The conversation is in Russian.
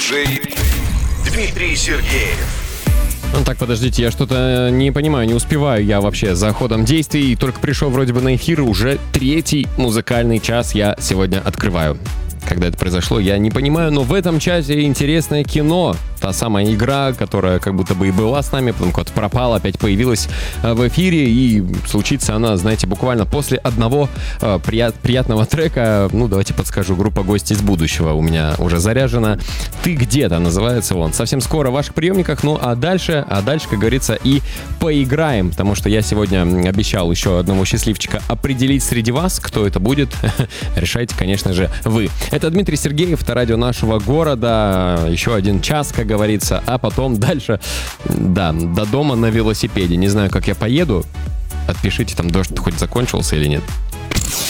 Диджей Дмитрий Сергеев. Ну так, подождите, я что-то не понимаю, не успеваю я вообще за ходом действий. Только пришел вроде бы на эфир, уже 3-й музыкальный час я сегодня открываю. Когда это произошло, я не понимаю, но в этом часе интересное кино. Та самая игра, которая как будто бы и была с нами, потом куда-то пропала, опять появилась в эфире, и случится она, знаете, буквально после одного приятного трека. Ну, давайте подскажу, группа «Гости из будущего» у меня уже заряжена. «Ты где-то» называется он. Совсем скоро в ваших приемниках, ну а дальше, как говорится, и поиграем, потому что я сегодня обещал еще одного счастливчика определить среди вас, кто это будет. Решайте, конечно же, вы. Это Дмитрий Сергеев, это радио нашего города. Еще один час, как говорится, а потом дальше, да, до дома на велосипеде. Не знаю, как я поеду. Отпишите, там дождь хоть закончился или нет.